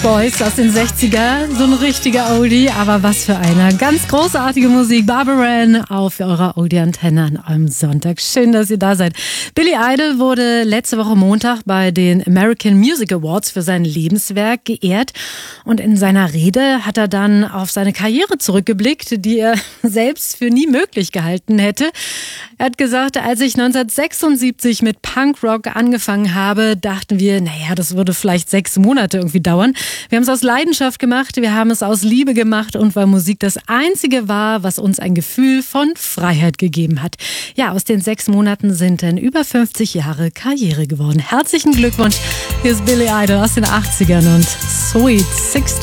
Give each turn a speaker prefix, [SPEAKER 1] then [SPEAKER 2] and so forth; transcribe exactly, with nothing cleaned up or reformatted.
[SPEAKER 1] Boys aus den sechziger, so ein richtiger Oldie, aber was für einer. Ganz großartige Musik, Barbara Ann auf eurer Oldie-Antenne am Sonntag. Schön, dass ihr da seid. Billy Idol wurde letzte Woche Montag bei den American Music Awards für sein Lebenswerk geehrt und in seiner Rede hat er dann auf seine Karriere zurückgeblickt, die er selbst für nie möglich gehalten hätte. Er hat gesagt, als ich neunzehnhundertsechsundsiebzig mit Punkrock angefangen habe, dachten wir, naja, das würde vielleicht sechs Monate irgendwie dauern. Wir haben es aus Leidenschaft gemacht, wir haben es aus Liebe gemacht und weil Musik das Einzige war, was uns ein Gefühl von Freiheit gegeben hat. Ja, aus den sechs Monaten sind dann über fünfzig Jahre Karriere geworden. Herzlichen Glückwunsch, hier ist Billy Idol aus den achtzigern und Sweet sixteen.